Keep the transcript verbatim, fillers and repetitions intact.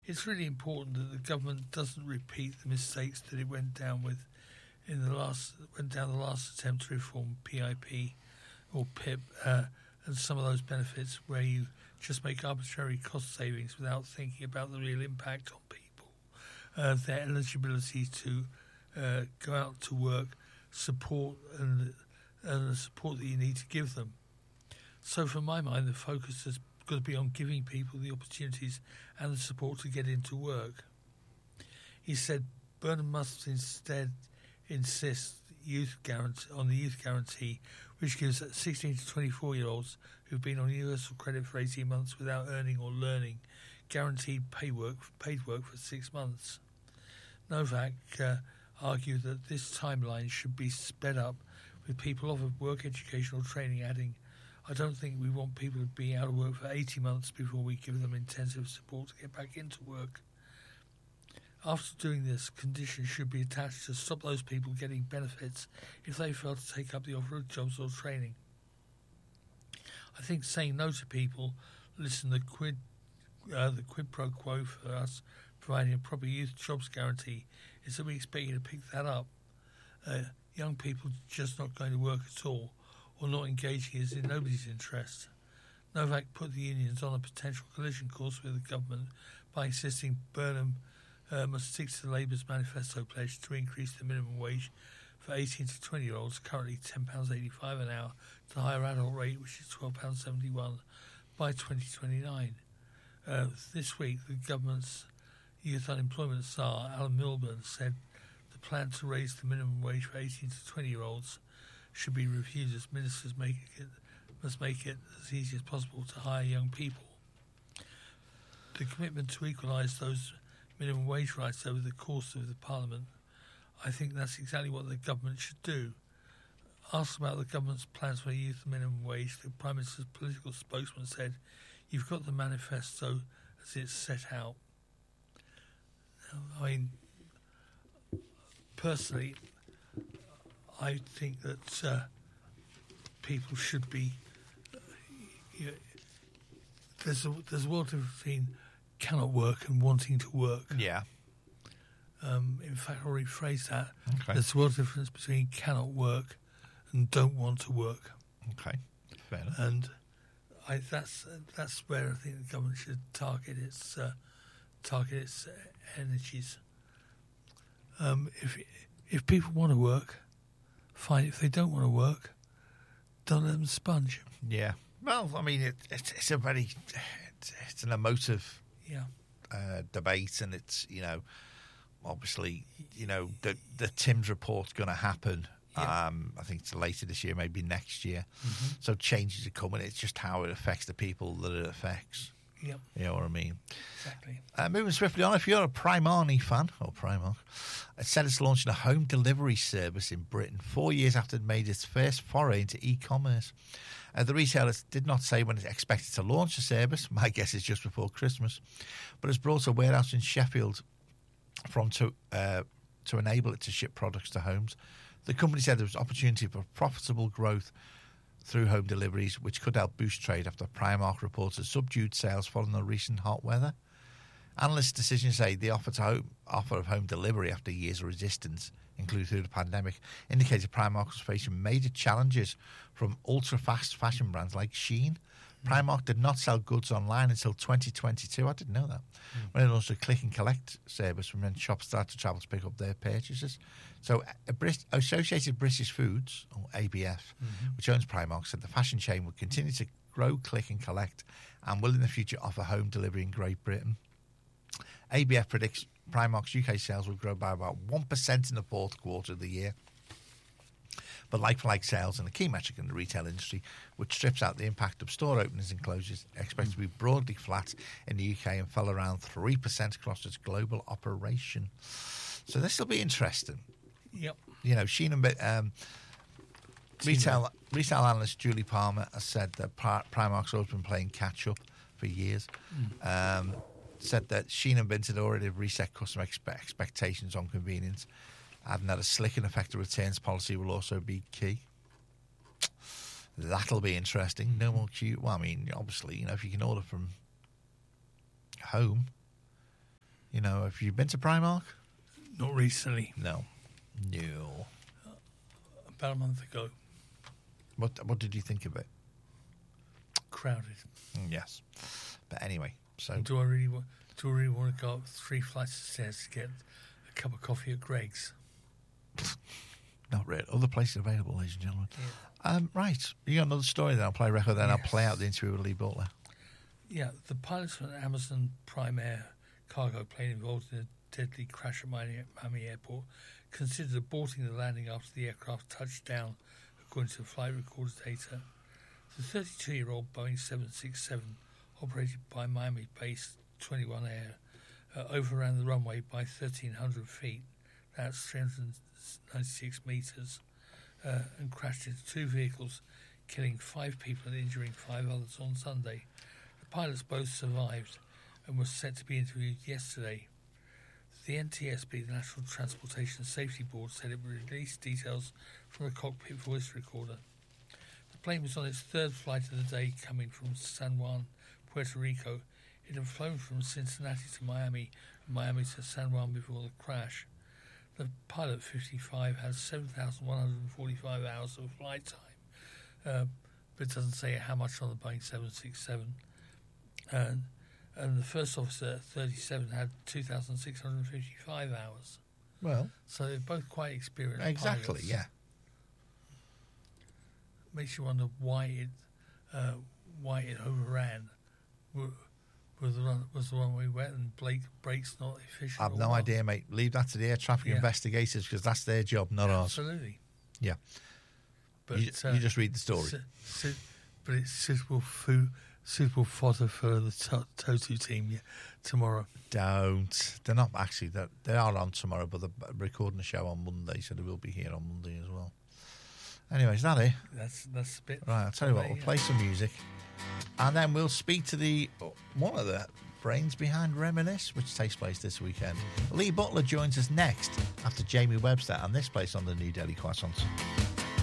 it's really important that the government doesn't repeat the mistakes that it went down with in the last went down the last attempt to reform P I P or P I P uh, and some of those benefits where you just make arbitrary cost savings without thinking about the real impact on people, uh, their eligibility to uh, go out to work, support and, and the support that you need to give them. So from my mind, the focus has got to be on giving people the opportunities and the support to get into work. He said Burnham must instead insist youth guarantee, on the youth guarantee, which gives sixteen to twenty-four-year-olds who've been on universal credit for eighteen months without earning or learning guaranteed pay work, paid work for six months. Novak uh, argued that this timeline should be sped up with people offered work educational training, adding, I don't think we want people to be out of work for eighty months before we give them intensive support to get back into work. After doing this, conditions should be attached to stop those people getting benefits if they fail to take up the offer of jobs or training. I think saying no to people, listen, the quid, uh, the quid pro quo for us providing a proper youth jobs guarantee is that we expect you to pick that up. Uh, young people just not going to work at all or not engaging is in nobody's interest. Novak put the unions on a potential collision course with the government by insisting Burnham Uh, must stick to Labour's manifesto pledge to increase the minimum wage for eighteen to twenty-year-olds, currently ten pounds eighty-five an hour, to the higher adult rate, which is twelve pounds seventy-one, by twenty twenty-nine. Uh, this week, the government's youth unemployment czar, Alan Milburn, said the plan to raise the minimum wage for eighteen to twenty-year-olds should be reviewed as ministers make it, must make it as easy as possible to hire young people. The commitment to equalise those minimum wage rights over the course of the Parliament, I think that's exactly what the government should do. Asked about the government's plans for a youth minimum wage, the Prime Minister's political spokesman said, you've got the manifesto as it's set out. I mean, personally, I think that uh, people should be... Uh, you know, there's, a, there's a world difference between cannot work and wanting to work. Yeah. Um, in fact, I'll rephrase that. Okay. There's a world difference between cannot work and don't want to work. Okay. Fair enough. And I, that's that's where I think the government should target its uh, target its energies. Um, if if people want to work, fine. If they don't want to work, don't let them sponge. Yeah. Well, I mean, it, it, it's a very it's, it's an emotive. Yeah. Uh, debate, and it's, you know, obviously, you know, the the Tim's report's going to happen. Yeah. Um, I think it's later this year, maybe next year. Mm-hmm. So changes are coming. It's just how it affects the people that it affects. Yep. You know what I mean? Exactly. Uh, moving swiftly on, if you're a Primarni fan, or Primark, it said it's launching a home delivery service in Britain four years after it made its first foray into e-commerce. Uh, the retailer did not say when it's expected to launch the service. My guess is just before Christmas. But it's brought a warehouse in Sheffield from to uh, to enable it to ship products to homes. The company said there was opportunity for profitable growth through home deliveries, which could help boost trade after Primark reported subdued sales following the recent hot weather. Analysts' decisions say the offer to home, offer of home delivery after years of resistance, including through the pandemic, indicated Primark was facing major challenges from ultra-fast fashion brands like Shein. Primark did not sell goods online until twenty twenty-two. I didn't know that. Mm. When it launched a click and collect service from when shops started to travel to pick up their purchases. So a Brit- Associated British Foods, or A B F, mm-hmm. which owns Primark, said the fashion chain would continue to grow click and collect and will in the future offer home delivery in Great Britain. A B F predicts Primark's U K sales will grow by about one percent in the fourth quarter of the year. But like-for-like sales, and a key metric in the retail industry, which strips out the impact of store openings and closures, expected to be broadly flat in the U K and fell around three percent across its global operation. So this will be interesting. Yep. You know, Shein and um, retail retail analyst Julie Palmer has said that Primark's always been playing catch-up for years. Mm. Um, said that Shein and Bint had already reset customer expe- expectations on convenience, adding that a slick and effective returns policy will also be key. That'll be interesting. No more queue. Well, I mean, obviously, you know, if you can order from home, You know, have you been to Primark? Not recently. No. No. About a month ago. What What did you think of it? Crowded. Mm, yes. But anyway, so... Do I really want, do I really want to go up three flights of stairs to get a cup of coffee at Greg's? Not really. Other places available, ladies and gentlemen. Yeah. Um, right. You got another story then? I'll play a record then. Yes. I'll play out the interview with Lee Butler. Yeah, the pilots of an Amazon Prime Air cargo plane involved in a deadly crash at Miami Airport considered aborting the landing after the aircraft touched down, according to flight recorder data. The thirty-two-year-old Boeing seven sixty-seven, operated by Miami-based twenty-one Air, uh, overran the runway by thirteen hundred feet, that's three hundred ninety-six metres, uh, and crashed into two vehicles, killing five people and injuring five others on Sunday. The pilots both survived and were set to be interviewed yesterday. The N T S B, the National Transportation Safety Board, said it would release details from a cockpit voice recorder. The plane was on its third flight of the day, coming from San Juan, Puerto Rico. It had flown from Cincinnati to Miami and Miami to San Juan before the crash. The pilot, fifty-five, has seven thousand one hundred forty-five hours of flight time, uh, but it doesn't say how much on the Boeing seven sixty-seven. And, and the first officer, thirty-seven, had two thousand six hundred fifty-five hours. Well, So they're both quite experienced exactly, pilots. yeah. Makes you wonder why it uh, why it overran. Were, was the run, was the runway wet and Blake brakes not efficient? I have or no what? idea, mate. Leave that to the air traffic Yeah. investigators because that's their job, not ours. Absolutely. Yeah. But you, uh, you just read the story. Su- su- but it's suitable food, suitable fodder for the to- Totu team yeah, tomorrow. Don't. They're not actually. They're, they are on tomorrow, but they're recording a show on Monday, so they will be here on Monday as well. Anyway, is that it? That's that's a bit. Right, I'll tell you what. Monday, We'll yeah. play some music, and then we'll speak to the one of the brains behind Reminisce, which takes place this weekend. Lee Butler joins us next after Jamie Webster and this place on the New Delhi Croissants.